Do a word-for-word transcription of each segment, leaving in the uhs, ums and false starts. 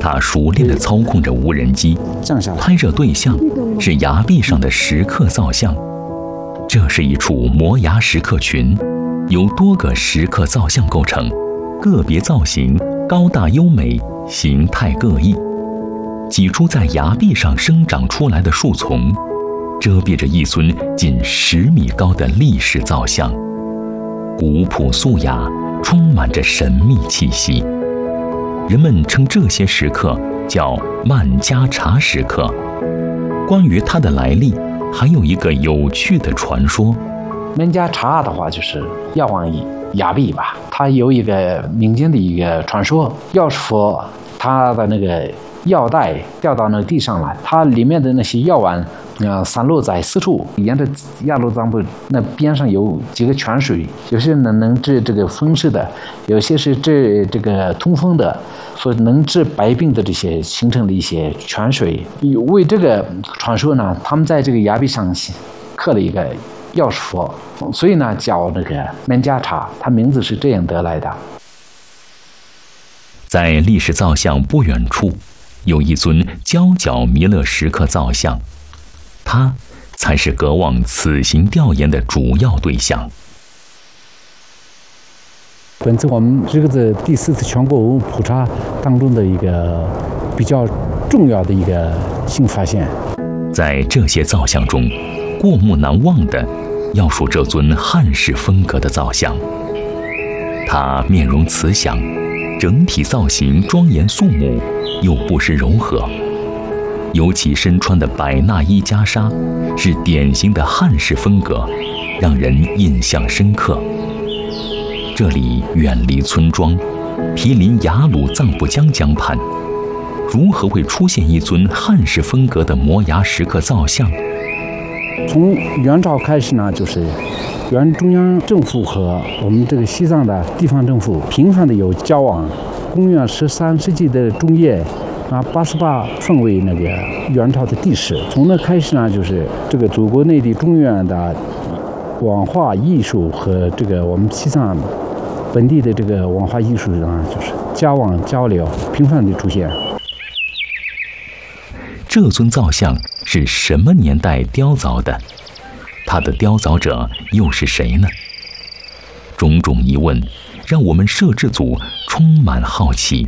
他熟练地操控着无人机，拍摄对象是崖壁上的石刻造像。这是一处摩崖石刻群，由多个石刻造像构成，个别造型高大优美，形态各异。几株在崖壁上生长出来的树丛，遮蔽着一尊近十米高的立式造像，古朴素雅，充满着神秘气息。人们称这些石刻叫曼加查石刻。关于它的来历，还有一个有趣的传说。 曼加查的话就是药王崖壁吧，它有一个民间的一个传说，药师佛他的那个药袋掉到那个地上了，它里面的那些药丸呃，散落在四处，沿着鸭绿藏布那边上有几个泉水，有些呢能治这个风湿的，有些是治这个通风的，所以能治百病的这些形成的一些泉水。为这个传说呢，他们在这个崖壁上刻了一个药师佛，所以呢叫那个曼加查，它名字是这样得来的。 在立式造像不远处，有一尊焦角弥勒石刻造像。他才是格旺此行调研的主要对象。 本次我们这个是第四次全国文物普查当中的一个比较重要的一个新发现。 在这些造像中，过目难忘的要数这尊汉式风格的造像。他面容慈祥，整体造型庄严肃穆，又不失柔和。尤其身穿的百纳衣袈裟，是典型的汉式风格，让人印象深刻。这里远离村庄，毗邻雅鲁藏布江江畔，如何会出现一尊汉式风格的摩崖石刻造像？ 从元朝开始呢，就是原中央政府和我们这个西藏的地方政府频繁的有交往。公元十三世纪的中叶。啊，八十八分为那个元朝的帝室。从那开始呢，就是这个祖国内地中原的文化艺术和这个我们西藏本地的这个文化艺术上，就是交往交流频繁的出现。 这尊造像是什么年代雕凿的？它的雕凿者又是谁呢？种种疑问让我们摄制组充满好奇。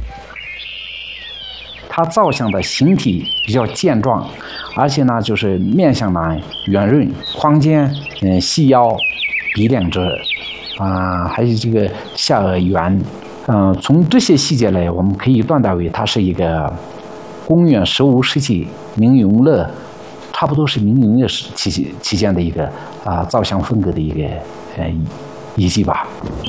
它造像的形体比较健壮，而且呢，就是面相呢圆润，宽肩，嗯，细腰，鼻梁直，啊、呃，还有这个下颚圆，嗯、呃，从这些细节来，我们可以断代为它是一个公元十五世纪明永乐，差不多是明永乐期期间的一个啊、呃、造像风格的一个呃遗迹吧。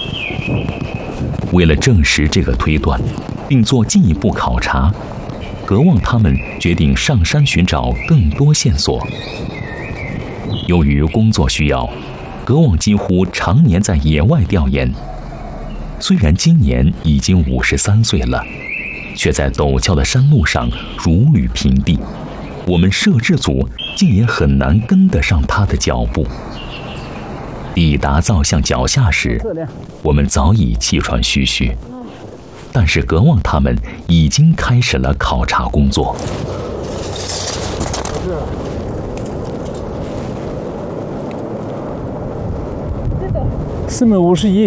为了证实这个推断，并做进一步考察。格旺他们决定上山寻找更多线索。由于工作需要，格旺几乎常年在野外调研。虽然今年已经五十三岁了，却在陡峭的山路上如履平地。我们摄制组竟也很难跟得上他的脚步。抵达造像脚下时，我们早已气喘吁吁。但是格旺他们已经开始了考察工作。 四米五十一，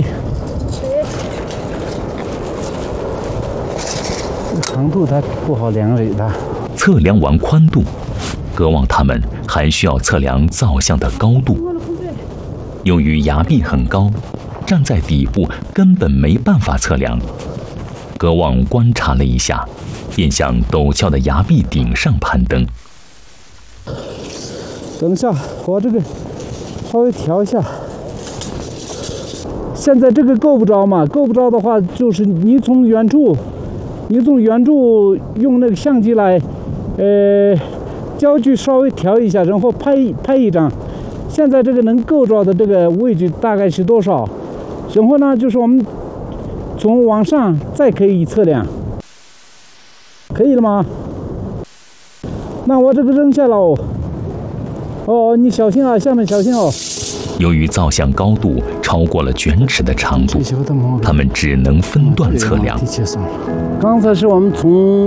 长度它不好量的。 测量完宽度，格旺他们还需要测量造像的高度。由于崖壁很高，站在底部根本没办法测量。格旺观察了一下，便向陡峭的崖壁顶上攀登。 等一下，我这个稍微调一下。现在这个够不着嘛？够不着的话，就是你从远处，你从远处用那个相机来，呃，焦距稍微调一下，然后拍拍一张。现在这个能够着的这个位置大概是多少？然后呢，就是我们。从往上再可以测量，可以了吗？那我这个扔下了哦。哦，你小心啊，下面小心哦。 由于造像高度超过了卷尺的长度，他们只能分段测量。 刚才是我们从